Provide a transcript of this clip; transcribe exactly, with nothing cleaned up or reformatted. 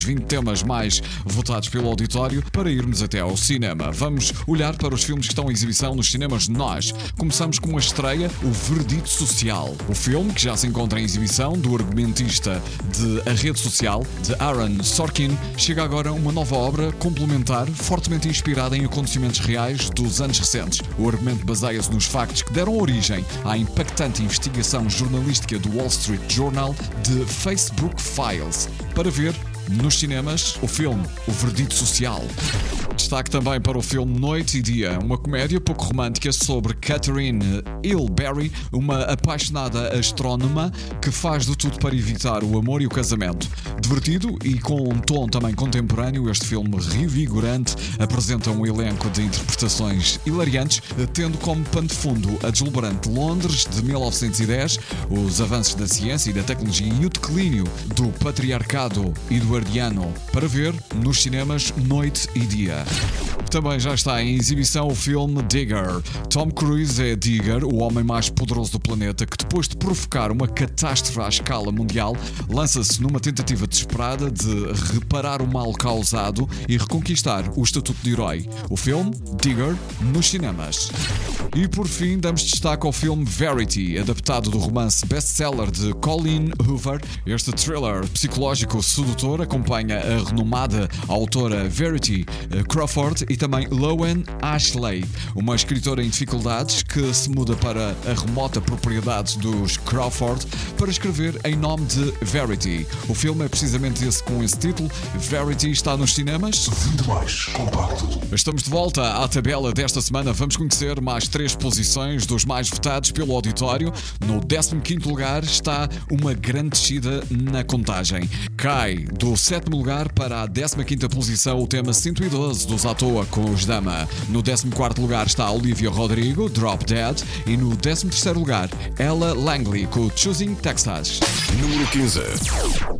vinte temas mais votados pelo auditório para irmos até ao cinema. Vamos olhar para os filmes que estão em exibição nos cinemas de nós. Começamos com a estreia, O Verdito Social. O filme, que já se encontra em exibição, do argumentista de A Rede Social, de Aaron Sorkin, chega agora uma nova obra complementar, fortemente inspirada em acontecimentos reais dos anos recentes. O argumento baseia-se nos factos que deram origem à impactante investigação jornalística do Wall Street Journal de Facebook Files. Para ver nos cinemas, o filme O Verdito Social. Destaque também para o filme Noite e Dia, uma comédia pouco romântica sobre Catherine Hilberry, uma apaixonada astrónoma que faz de tudo para evitar o amor e o casamento. Divertido e com um tom também contemporâneo, este filme revigorante apresenta um elenco de interpretações hilariantes, tendo como pano de fundo a deslumbrante Londres de mil novecentos e dez, os avanços da ciência e da tecnologia e o declínio do patriarcado eduardiano. Para ver nos cinemas Noite e Dia. Também já está em exibição o filme Digger. Tom Cruise é Digger, o homem mais poderoso do planeta, que depois de provocar uma catástrofe à escala mundial, lança-se numa tentativa desesperada de reparar o mal causado e reconquistar o estatuto de herói. O filme Digger nos cinemas. E por fim damos destaque ao filme Verity, adaptado do romance best-seller de Colleen Hoover. Este thriller psicológico sedutor acompanha a renomada autora Verity Crawford e também Lowen Ashley, uma escritora em dificuldades que se muda para a remota propriedade dos Crawford para escrever em nome de Verity. O filme é precisamente esse com esse título. Verity está nos cinemas. vinte mais compacto. Estamos de volta à tabela desta semana. Vamos conhecer mais três posições dos mais votados pelo auditório. No décimo quinto lugar está uma grande descida na contagem. Cai do sétimo lugar para a décima quinta posição o tema cento e doze dos À Toa com os Dama. No décimo quarto lugar está Olivia Rodrigo, Drop Dead. E no décimo terceiro lugar, Ella Langley com Choosing Texas. Número quinze.